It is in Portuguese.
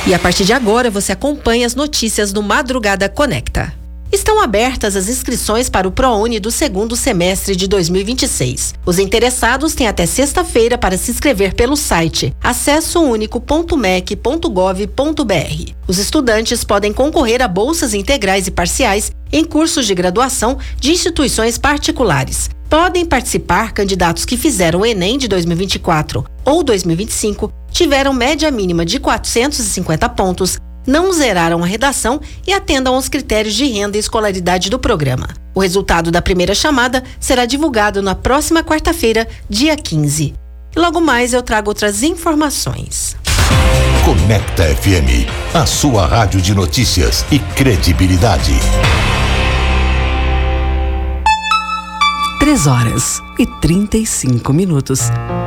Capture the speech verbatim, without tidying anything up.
E a partir de agora você acompanha as notícias do Madrugada Conecta. Estão abertas as inscrições para o ProUni do segundo semestre de dois mil e vinte e seis. Os interessados têm até sexta-feira para se inscrever pelo site acesso único ponto mec ponto gov ponto br. Os estudantes podem concorrer a bolsas integrais e parciais em cursos de graduação de instituições particulares. Podem participar candidatos que fizeram o Enem de dois mil e vinte e quatro ou dois mil e vinte e cinco, tiveram média mínima de quatrocentos e cinquenta pontos, não zeraram a redação e atendam aos critérios de renda e escolaridade do programa. O resultado da primeira chamada será divulgado na próxima quarta-feira, dia quinze. E logo mais eu trago outras informações. Conecta F M, a sua rádio de notícias e credibilidade. Três horas e trinta e cinco minutos.